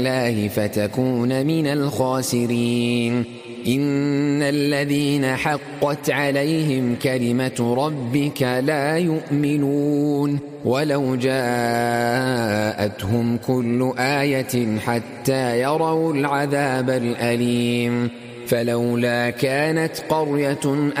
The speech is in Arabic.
الله فتكون من الخاسرين. إن الذين حقت عليهم كلمة ربك لا يؤمنون ولو جاءتهم كل آية حتى يروا العذاب الأليم. فلولا كانت قرية